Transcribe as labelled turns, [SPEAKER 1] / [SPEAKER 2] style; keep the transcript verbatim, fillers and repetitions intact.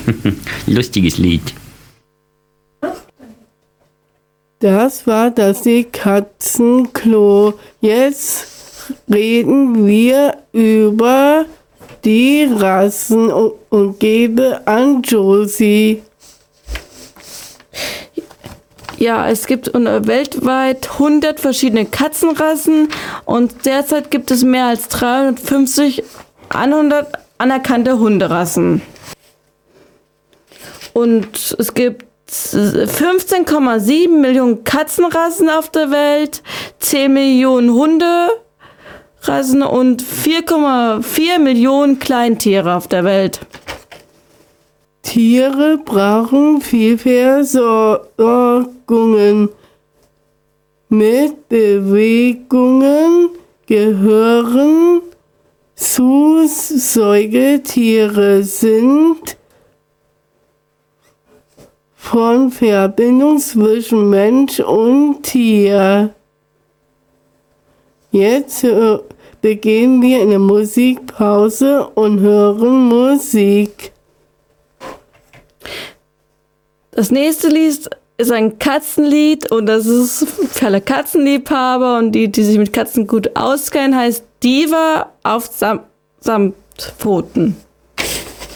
[SPEAKER 1] Lustiges Lied.
[SPEAKER 2] Das war das Katzenklo. Jetzt reden wir über die Rassen und, und gebe an Josie.
[SPEAKER 3] Ja, es gibt weltweit hundert verschiedene Katzenrassen und derzeit gibt es mehr als dreihundertfünfzig anerkannte Hunderassen. Und es gibt fünfzehn Komma sieben Millionen Katzenrassen auf der Welt, zehn Millionen Hunderassen und vier Komma vier Millionen Kleintiere auf der Welt.
[SPEAKER 2] Tiere brauchen viel Versorgung. Mit Bewegungen gehören zu Säugetiere sind von Verbindung zwischen Mensch und Tier. Jetzt äh, beginnen wir eine Musikpause und hören Musik.
[SPEAKER 3] Das nächste Lied ist ein Katzenlied und das ist für alle Katzenliebhaber und die, die sich mit Katzen gut auskennen, heißt Diva auf Sam- Samtpfoten.